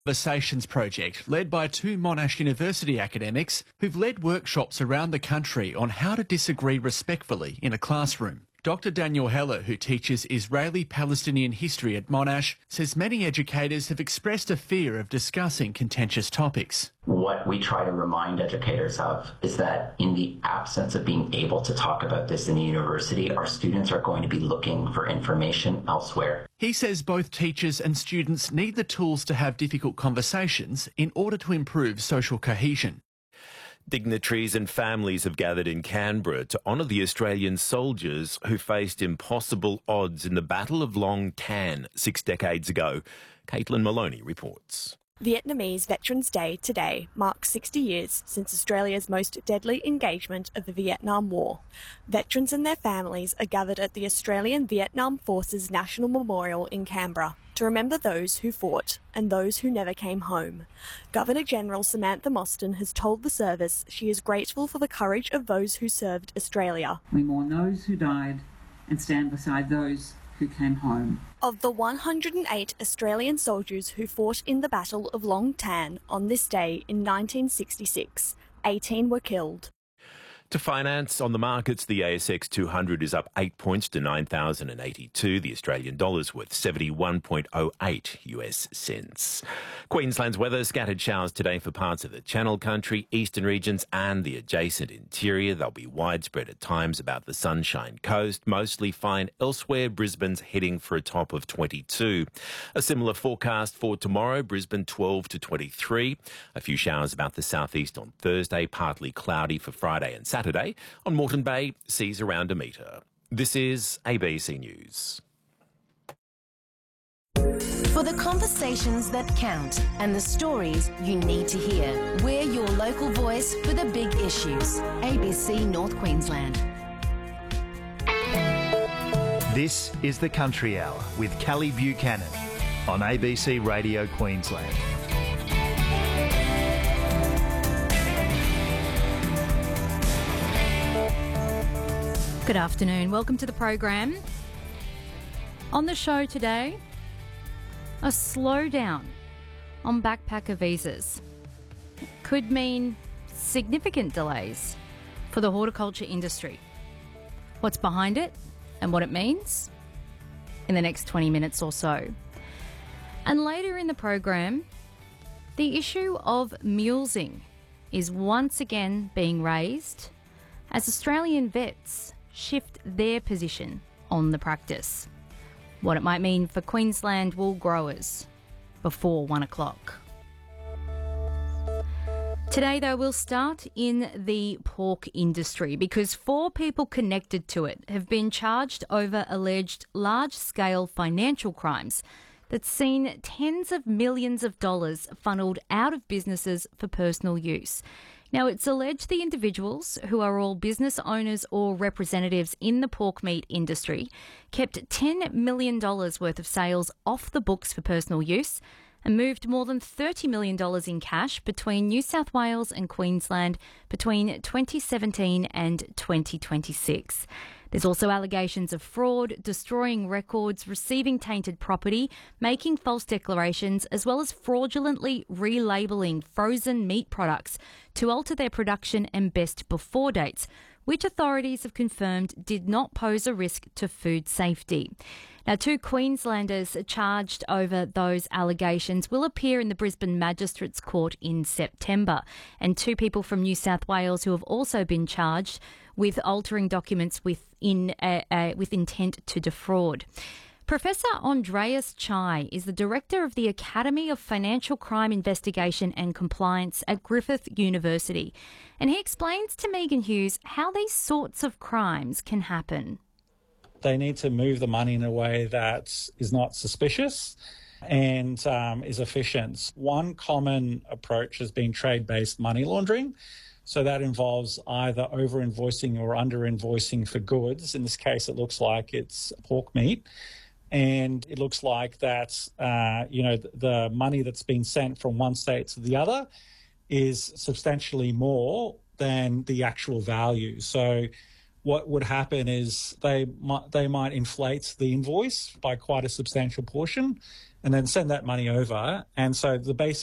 Conversations project led by two Monash University academics who've led workshops around the country on how to disagree respectfully in a classroom. Dr Daniel Heller, who teaches Israeli-Palestinian history at Monash, says many educators have expressed a fear of discussing contentious topics. What we try to remind educators of is that in the absence of being able to talk about this in the university, our students are going to be looking for information elsewhere. He says both teachers and students need the tools to have difficult conversations in order to improve social cohesion. Dignitaries and families have gathered in Canberra to honour the Australian soldiers who faced impossible odds in the Battle of Long Tan 6 decades ago. Caitlin Maloney reports. Vietnamese Veterans Day today marks 60 years since Australia's most deadly engagement of the Vietnam War. Veterans and their families are gathered at the Australian Vietnam Forces National Memorial in Canberra to remember those who fought and those who never came home. Governor-General Samantha Mostyn has told the service she is grateful for the courage of those who served Australia. We mourn those who died and stand beside those who came home. Of the 108 Australian soldiers who fought in the Battle of Long Tan on this day in 1966, 18 were killed. To finance on the markets, the ASX 200 is up 8 points to 9,082. The Australian dollar's worth 71.08 US cents. Queensland's weather, scattered showers today for parts of the Channel Country, eastern regions and the adjacent interior. They'll be widespread at times about the Sunshine Coast, mostly fine elsewhere. Brisbane's heading for a top of 22. A similar forecast for tomorrow, Brisbane 12 to 23. A few showers about the southeast on Thursday, partly cloudy for Friday and Saturday. On Moreton Bay, seas around a metre. This is ABC News. For the conversations that count and the stories you need to hear, we're your local voice for the big issues. ABC North Queensland. This is the Country Hour with Callie Buchanan on ABC Radio Queensland. Good afternoon. Welcome to the program. On the show today, a slowdown on backpacker visas could mean significant delays for the horticulture industry. What's behind it and what it means in the next 20 minutes or so. And later in the program, the issue of mulesing is once again being raised as Australian vets shift their position on the practice. What it might mean for Queensland wool growers before 1 o'clock. Today, though, we'll start in the pork industry because 4 people connected to it have been charged over alleged large-scale financial crimes that's seen tens of millions of dollars funneled out of businesses for personal use. Now, it's alleged the individuals, who are all business owners or representatives in the pork meat industry, kept $10 million worth of sales off the books for personal use and moved more than $30 million in cash between New South Wales and Queensland between 2017 and 2026. There's also allegations of fraud, destroying records, receiving tainted property, making false declarations, as well as fraudulently relabelling frozen meat products to alter their production and best before dates, which authorities have confirmed did not pose a risk to food safety. Now, 2 Queenslanders charged over those allegations will appear in the Brisbane Magistrates Court in September, and 2 people from New South Wales who have also been charged with altering documents with intent to defraud. Professor Andreas Chai is the Director of the Academy of Financial Crime Investigation and Compliance at Griffith University, and he explains to Megan Hughes how these sorts of crimes can happen. They need to move the money in a way that is not suspicious and is efficient. One common approach has been trade-based money laundering. So that involves either over-invoicing or under-invoicing for goods. In this case, it looks like it's pork meat. And it looks like that, the money that's been sent from one state to the other is substantially more than the actual value. So what would happen is they might inflate the invoice by quite a substantial portion and then send that money over. And so the basic